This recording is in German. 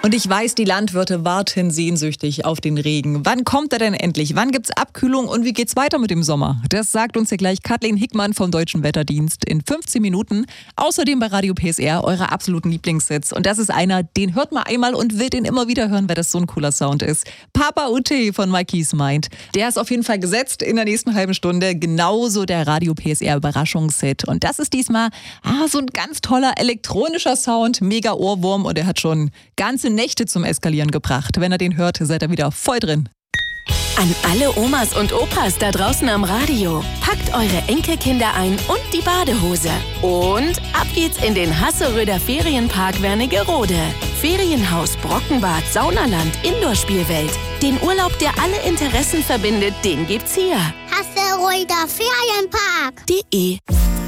Und ich weiß, die Landwirte warten sehnsüchtig auf den Regen. Wann kommt er denn endlich? Wann gibt's Abkühlung und wie geht's weiter mit dem Sommer? Das sagt uns hier gleich Kathleen Hickmann vom Deutschen Wetterdienst in 15 Minuten. Außerdem bei Radio PSR, eure absoluten Lieblingshits. Und das ist einer, den hört man einmal und will den immer wieder hören, weil das so ein cooler Sound ist. Papa Ute von Mikey's Mind. Der ist auf jeden Fall gesetzt in der nächsten halben Stunde. Genauso der Radio PSR Überraschungshit. Und das ist diesmal so ein ganz toller elektronischer Sound. Mega Ohrwurm und er hat schon ganze Nächte zum Eskalieren gebracht. Wenn ihr den hört, seid ihr wieder voll drin. An alle Omas und Opas da draußen am Radio. Packt eure Enkelkinder ein und die Badehose. Und ab geht's in den Hasseröder Ferienpark Wernigerode. Ferienhaus, Brockenbad, Saunaland, Indoorspielwelt. Den Urlaub, der alle Interessen verbindet, den gibt's hier. Hasseröder Ferienpark.de